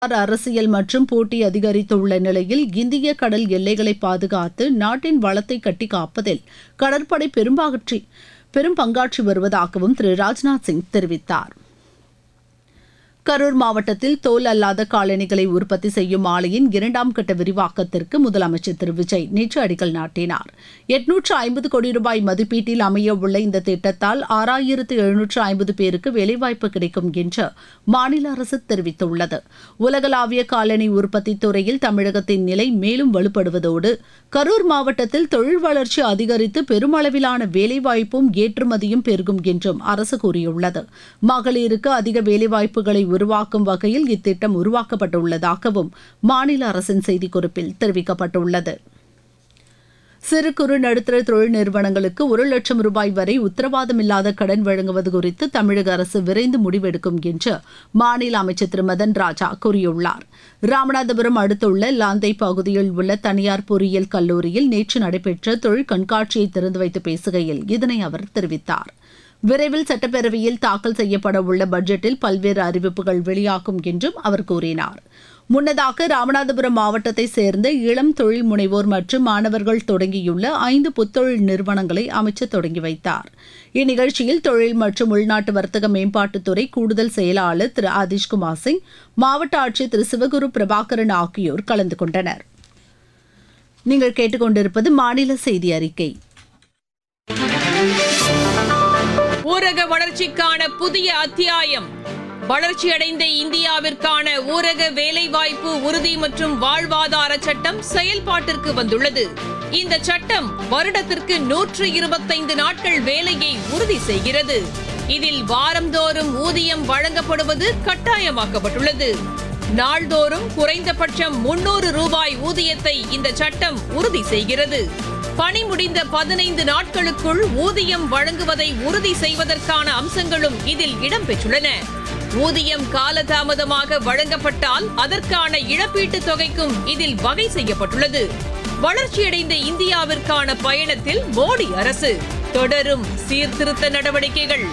அரசியல் மற்றும் போட்டி அதிகரித்துள்ள நிலையில் இந்திய கடல் எல்லைகளை பாதுகாத்து நாட்டின் வளத்தை கட்டி காப்பதில் கடற்படை பெரும் பங்காற்றி வருவதாகவும் திரு ராஜ்நாத் சிங் தெரிவித்தார். கரூர் மாவட்டத்தில் தோல் அல்லாத காலணிகளை உற்பத்தி செய்யும் ஆலையின் 2ஆம் கட்ட விரிவாக்கத்திற்கு முதலமைச்சர் திரு விஜய் நேற்று அடிக்கல் நாட்டினார். 850 கோடி ரூபாய் மதிப்பீட்டில் அமையவுள்ள இந்த திட்டத்தால் 6750 பேருக்கு வேலைவாய்ப்பு கிடைக்கும் என்று மாநில அரசு தெரிவித்துள்ளது. உலகளாவிய காலணி உற்பத்தி துறையில் தமிழகத்தின் நிலை மேலும் வலுப்படுவதோடு கரூர் மாவட்டத்தில் தொழில் வளர்ச்சி அதிகரித்து பெருமளவிலான வேலைவாய்ப்பும் ஏற்றுமதியும் பெருகும் என்றும் அரசு கூறியுள்ளது. மகளிருக்கு அதிக வேலைவாய்ப்புகளை உருவாக்கும் வகையில் இத்திட்டம் உருவாக்கப்பட்டுள்ளதாகவும் மாநில அரசின் செய்திக்குறிப்பில் தெரிவிக்கப்பட்டுள்ளது. சிறு குறு நடுத்தர தொழில் நிறுவனங்களுக்கு 1 லட்சம் ரூபாய் வரை உத்தரவாதமில்லாத கடன் வழங்குவது குறித்து தமிழக அரசு விரைந்து முடிவெடுக்கும் என்று மாநில அமைச்சர் திரு மதன் ராஜா கூறியுள்ளார். ராமநாதபுரம் அடுத்துள்ள லாந்தை பகுதியில் உள்ள தனியார் பொறியியல் கல்லூரியில் நேற்று நடைபெற்ற தொழில் கண்காட்சியை திறந்து வைத்து பேசுகையில் இதனை அவர் தெரிவித்தார். விரைவில் சட்டப்பேரவையில் தாக்கல் செய்யப்பட உள்ள பட்ஜெட்டில் பல்வேறு அறிவிப்புகள் வெளியாகும் என்றும் அவர் கூறினார். முன்னதாக ராமநாதபுரம் மாவட்டத்தை சேர்ந்த இளம் தொழில் முனைவோர் மற்றும் மாணவர்கள் தொடங்கியுள்ள 5 புத்தொழில் நிறுவனங்களை அமைச்சர் தொடங்கி வைத்தார். இந்நிகழ்ச்சியில் தொழில் மற்றும் உள்நாட்டு வர்த்தக மேம்பாட்டுத்துறை கூடுதல் செயலாளர் திரு ஆதிஷ்குமார் சிங், மாவட்ட ஆட்சியர் திரு சிவகுரு பிரபாகரன் ஆகியோர் கலந்து கொண்டனர். நீங்கள் கேட்டுக்கொண்டிருப்பது மாநில செய்தி அறிக்கை. ஊரக வளர்ச்சிக்கான புதிய அத்தியாயம். வளர்ச்சியடைந்த இந்தியாவிற்கான ஊரக வேலைவாய்ப்பு உறுதி மற்றும் வாழ்வாதார சட்டம் செயல்பாட்டிற்கு வந்துள்ளது. இந்த சட்டம் வருடத்திற்கு 125 நாட்கள் வேலையை உறுதி செய்கிறது. இதில் வாரந்தோறும் ஊதியம் வழங்கப்படுவது கட்டாயமாக்கப்பட்டுள்ளது. நாள்தோறும் குறைந்தபட்சம் 300 ரூபாய் ஊதியத்தை இந்த சட்டம் உறுதி செய்கிறது. பணி முடிந்த 15 நாட்களுக்குள் ஊதியம் வழங்குவதை உறுதி செய்வதற்கான அம்சங்களும் இதில் இடம்பெற்றுள்ளன. ஊதியம் காலதாமதமாக வழங்கப்பட்டால் அதற்கான இழப்பீட்டுத் தொகைக்கும் இதில் வகை செய்யப்பட்டுள்ளது. வளர்ச்சியடைந்த இந்தியாவிற்கான பயணத்தில் மோடி அரசு தொடரும் சீர்திருத்த நடவடிக்கைகள்.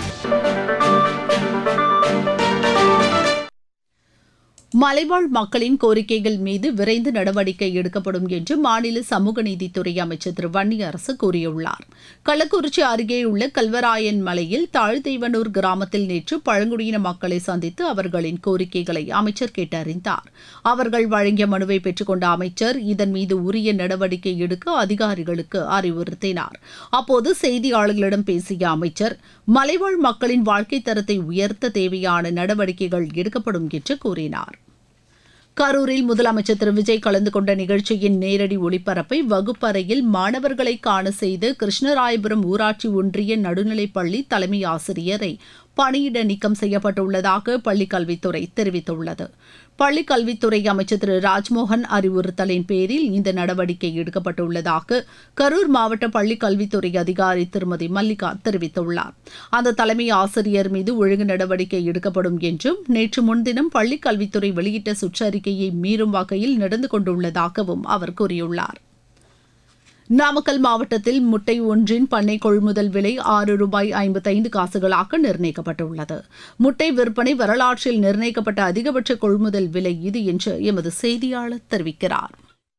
மலைவாழ் மக்களின் கோரிக்கைகள் மீது விரைந்து நடவடிக்கை எடுக்கப்படும் என்று மாநில சமூக நீதித்துறை அமைச்சர் திரு வன்னியரசு கூறியுள்ளார். கள்ளக்குறிச்சி அருகேயுள்ள கல்வராயன் மலையில் தாழ்தெய்வனூர் கிராமத்தில் நேற்று பழங்குடியின மக்களை சந்தித்து அவர்களின் கோரிக்கைகளை அமைச்சர் கேட்டறிந்தார். அவர்கள் வழங்கிய மனுவை பெற்றுக்கொண்ட அமைச்சர் இதன் மீது உரிய நடவடிக்கை எடுக்க அதிகாரிகளுக்கு அறிவுறுத்தினார். அப்போது செய்தியாளர்களிடம் பேசிய அமைச்சர் மலைவாழ் மக்களின் வாழ்க்கை தரத்தை உயர்த்த தேவையான நடவடிக்கைகள் எடுக்கப்படும் என்று கூறினார். கரூரில் முதலமைச்சர் திரு விஜய் கலந்து கொண்ட நிகழ்ச்சியின் நேரடி ஒளிபரப்பை வகுப்பறையில் மாணவர்களை காண செய்த கிருஷ்ணராயபுரம் ஊராட்சி ஒன்றிய நடுநிலைப்பள்ளி தலைமை ஆசிரியரை பணியிட நீக்கம் செய்யப்பட்டுள்ளதாக பள்ளிக்கல்வித்துறை தெரிவித்துள்ளது. பள்ளிக்கல்வித்துறை அமைச்சர் திரு ராஜ்மோகன் அறிவுறுத்தலின் பேரில் இந்த நடவடிக்கை எடுக்கப்பட்டுள்ளதாக கரூர் மாவட்ட பள்ளிக்கல்வித்துறை அதிகாரி திருமதி மல்லிகா தெரிவித்துள்ளார். அந்த தலைமை ஆசிரியர் மீது ஒழுங்கு நடவடிக்கை எடுக்கப்படும் என்றும் நேற்று முன்தினம் பள்ளிக்கல்வித்துறை வெளியிட்ட சுற்றறிக்கையை மீறும் வகையில் நடந்து கொண்டுள்ளதாகவும் அவர் கூறியுள்ளார். நாமக்கல் மாவட்டத்தில் முட்டை ஒன்றின் பண்ணை கொள்முதல் விலை 6 ரூபாய் 55 காசுகளாக நிர்ணயிக்கப்பட்டுள்ளது. முட்டை விற்பனை வரலாற்றில் நிர்ணயிக்கப்பட்ட அதிகபட்ச கொள்முதல் விலை இது என்று எமது செய்தியாளர் தெரிவிக்கிறார்.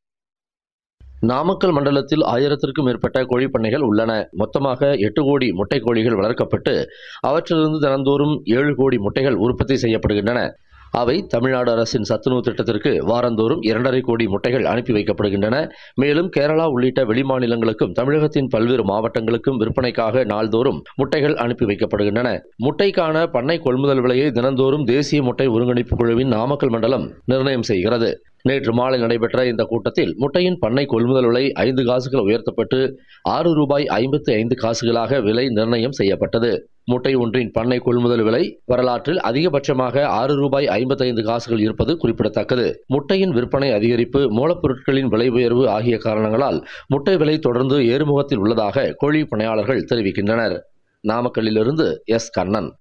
நாமக்கல் மண்டலத்தில் 1000க்கும் மேற்பட்ட கோழிப்பண்ணைகள் உள்ளன. மொத்தமாக 8 கோடி முட்டை கோழிகள் வளர்க்கப்பட்டு அவற்றிலிருந்து தினந்தோறும் 7 கோடி முட்டைகள் உற்பத்தி செய்யப்படுகின்றன. அவை தமிழ்நாடு அரசின் சத்துணவு திட்டத்திற்கு வாரந்தோறும் 2.5 கோடி முட்டைகள் அனுப்பி வைக்கப்படுகின்றன. மேலும் கேரளா உள்ளிட்ட வெளிமாநிலங்களுக்கும் தமிழகத்தின் பல்வேறு மாவட்டங்களுக்கும் விற்பனைக்காக நாள்தோறும் முட்டைகள் அனுப்பி வைக்கப்படுகின்றன. முட்டைக்கான பண்ணை கொள்முதல் விலையை தினந்தோறும் தேசிய முட்டை ஒருங்கிணைப்பு குழுவின் நாமக்கல் மண்டலம் நிர்ணயம் செய்கிறது. நேற்று மாலை நடைபெற்ற இந்த கூட்டத்தில் முட்டையின் பண்ணை கொள்முதல் விலை 5 காசுகள் உயர்த்தப்பட்டு 6 ரூபாய் 55 காசுகளாக விலை நிர்ணயம் செய்யப்பட்டது. முட்டை ஒன்றின் பண்ணை கொள்முதல் விலை வரலாற்றில் அதிகபட்சமாக 6 ரூபாய் 55 காசுகள் இருப்பது குறிப்பிடத்தக்கது. முட்டையின் விற்பனை அதிகரிப்பு, மூலப்பொருட்களின் விலை உயர்வு ஆகிய காரணங்களால் முட்டை விலை தொடர்ந்து ஏறுமுகத்தில் உள்ளதாக கோழி பண்ணையாளர்கள் தெரிவிக்கின்றனர். நாமக்கல்லிலிருந்து எஸ் கண்ணன்.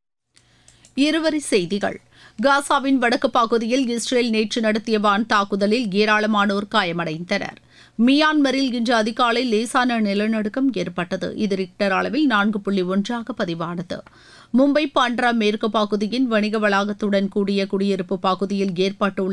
இருவரி செய்திகள். காசாவின் வடக்கு பகுதியில் இஸ்ரேல் நேற்று நடத்திய வான் தாக்குதலில் ஏராளமானோர் காயமடைந்தனர். மியான்மரில் இன்று அதிகாலை லேசான நிலநடுக்கம் ஏற்பட்டது. இது ரிக்டர் அளவில் 4.1 பதிவானது. மும்பை பாண்ட்ரா மேற்கு பகுதியின் வணிக வளாகத்துடன் கூடிய குடியிருப்பு பகுதியில் ஏற்பட்டுள்ள